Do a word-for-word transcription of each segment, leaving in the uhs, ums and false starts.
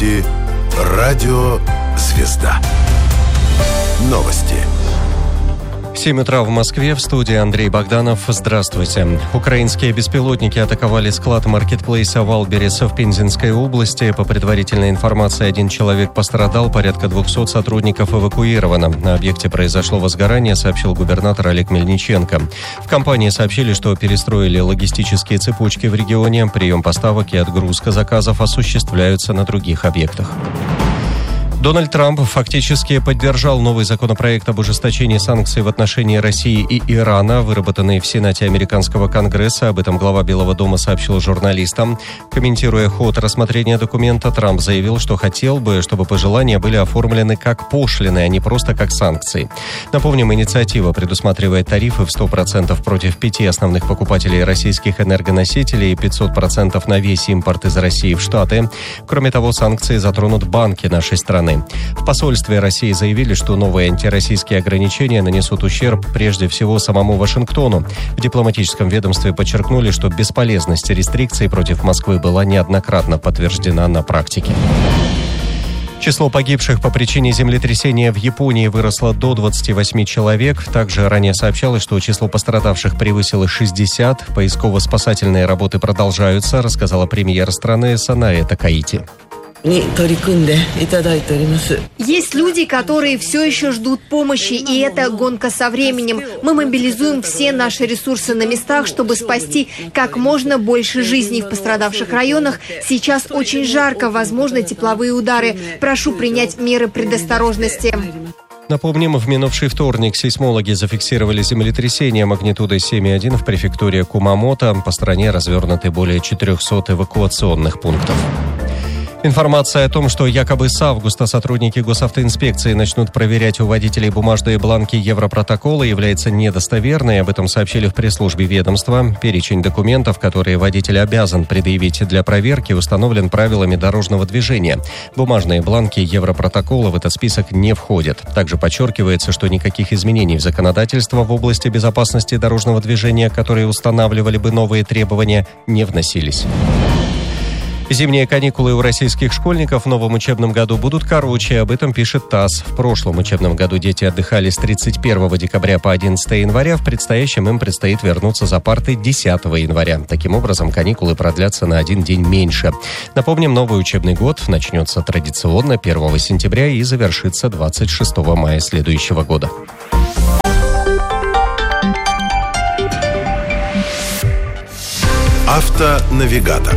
слушаете Радио Звезда. Новости. семь утра в Москве, в студии Андрей Богданов. Здравствуйте. Украинские беспилотники атаковали склад маркетплейса Валберес в Пензенской области. По предварительной информации, один человек пострадал, порядка двухсот сотрудников эвакуировано. На объекте произошло возгорание, сообщил губернатор Олег Мельниченко. В компании сообщили, что перестроили логистические цепочки в регионе. Прием поставок и отгрузка заказов осуществляются на других объектах. Дональд Трамп фактически поддержал новый законопроект об ужесточении санкций в отношении России и Ирана, выработанный в Сенате американского Конгресса. Об этом глава Белого дома сообщил журналистам. Комментируя ход рассмотрения документа, Трамп заявил, что хотел бы, чтобы пожелания были оформлены как пошлины, а не просто как санкции. Напомним, инициатива предусматривает тарифы в сто процентов против пяти основных покупателей российских энергоносителей и пятьсот процентов на весь импорт из России в Штаты. Кроме того, санкции затронут банки нашей страны. В посольстве России заявили, что новые антироссийские ограничения нанесут ущерб прежде всего самому Вашингтону. В дипломатическом ведомстве подчеркнули, что бесполезность рестрикций против Москвы была неоднократно подтверждена на практике. Число погибших по причине землетрясения в Японии выросло до двадцати восьми человек. Также ранее сообщалось, что число пострадавших превысило шестьдесят. Поисково-спасательные работы продолжаются, рассказала премьер страны Санае Такаити. Есть люди, которые все еще ждут помощи, и это гонка со временем. Мы мобилизуем все наши ресурсы на местах, чтобы спасти как можно больше жизней в пострадавших районах. Сейчас очень жарко, возможны тепловые удары. Прошу принять меры предосторожности. Напомним, в минувший вторник сейсмологи зафиксировали землетрясение магнитудой семь и один в префектуре Кумамото. По стране развернуты более четырехсот эвакуационных пунктов. Информация о том, что якобы с августа сотрудники госавтоинспекции начнут проверять у водителей бумажные бланки Европротокола, является недостоверной. Об этом сообщили в пресс-службе ведомства. Перечень документов, которые водитель обязан предъявить для проверки, установлен правилами дорожного движения. Бумажные бланки Европротокола в этот список не входят. Также подчеркивается, что никаких изменений в законодательство в области безопасности дорожного движения, которые устанавливали бы новые требования, не вносились. Зимние каникулы у российских школьников в новом учебном году будут короче, об этом пишет ТАСС. В прошлом учебном году дети отдыхали с тридцать первого декабря по одиннадцатое января, в предстоящем им предстоит вернуться за парты десятого января. Таким образом, каникулы продлятся на один день меньше. Напомним, новый учебный год начнется традиционно первого сентября и завершится двадцать шестого мая следующего года. Автонавигатор.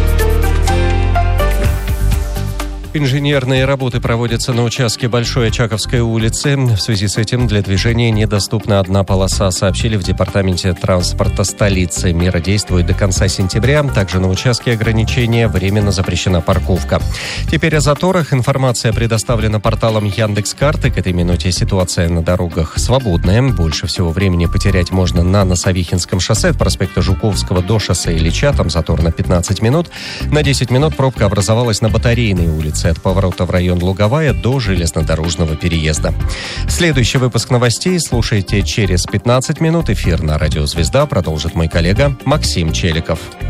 Инженерные работы проводятся на участке Большой Очаковской улицы. В связи с этим для движения недоступна одна полоса, сообщили в департаменте транспорта столицы. Мера действует до конца сентября. Также на участке ограничения временно запрещена парковка. Теперь о заторах. Информация предоставлена порталом Яндекс.Карты. К этой минуте ситуация на дорогах свободная. Больше всего времени потерять можно на Носовихинском шоссе от проспекта Жуковского до шоссе Ильича. Там затор на пятнадцать минут. На десять минут пробка образовалась на Батарейной улице от поворота в район Луговая до железнодорожного переезда. Следующий выпуск новостей слушайте через пятнадцать минут. Эфир на Радио Звезда продолжит мой коллега Максим Челиков.